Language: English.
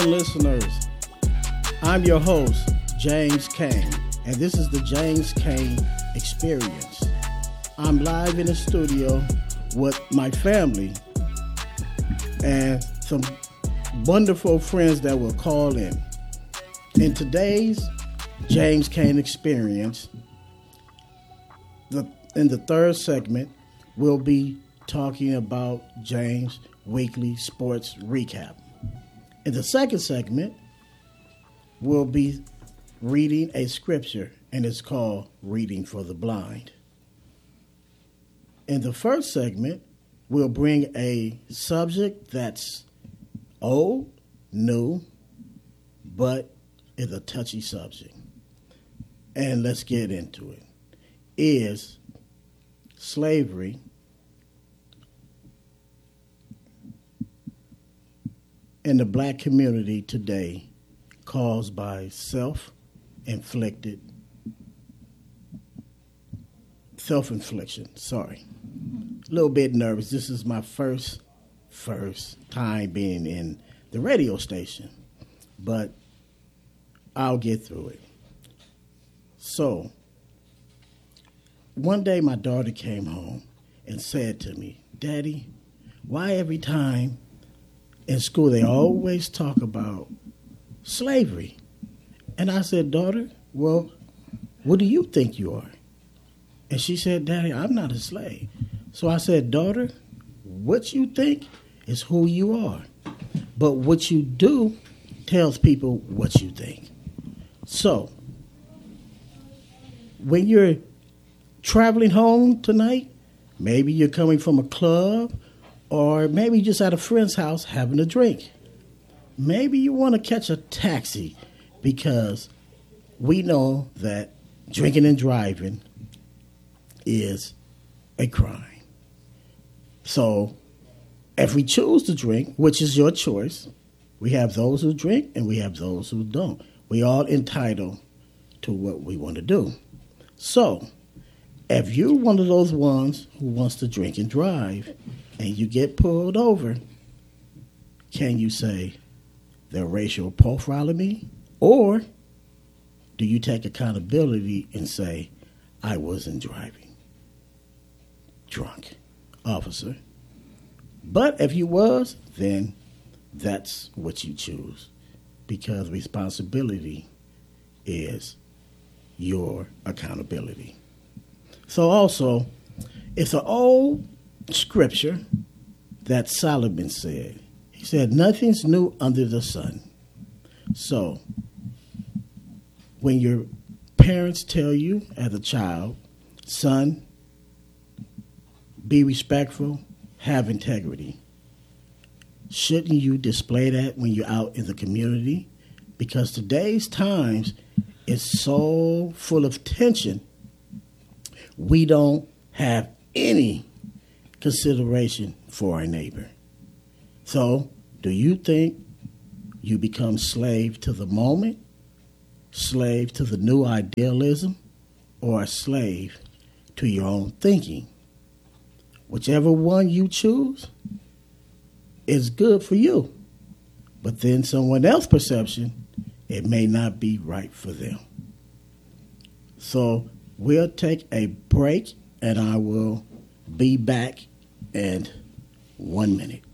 listeners. I'm your host, James Kane, and this is the James Kane Experience. I'm live in the studio with my family and some wonderful friends that will call in. In today's James Kane Experience, in the third segment, we'll be talking about James' weekly sports recap. In the second segment, we'll be reading a scripture, and it's called Reading for the Blind. In the first segment, we'll bring a subject that's old, new, but is a touchy subject. And let's get into it. Is slavery in the black community today caused by self-infliction, sorry. A little bit nervous. This is my first time being in the radio station, but I'll get through it. So, one day my daughter came home and said to me, "Daddy, why every time in school they always talk about slavery?" And I said, "Daughter, well, what do you think you are?" And she said, "Daddy, I'm not a slave." So I said, "Daughter, what you think is who you are. But what you do tells people what you think." So, when you're traveling home tonight, maybe you're coming from a club, or maybe just at a friend's house having a drink. Maybe you want to catch a taxi because we know that drinking and driving is a crime. So if we choose to drink, which is your choice, we have those who drink and we have those who don't. We all entitled to what we want to do. So if you're one of those ones who wants to drink and drive and you get pulled over, can you say they're racial profiling me? Or do you take accountability and say, I wasn't driving drunk, officer? But if you was, then that's what you choose, because responsibility is your accountability. So also, it's an old scripture that Solomon said. He said, nothing's new under the sun. So, when your parents tell you as a child, son, be respectful, have integrity, shouldn't you display that when you're out in the community? Because today's times is so full of tension, we don't have any consideration for our neighbor. So, do you think you become slave to the moment, slave to the new idealism, or a slave to your own thinking? Whichever one you choose is good for you. But then someone else's perception, it may not be right for them. So we'll take a break, and I will be back in 1 minute.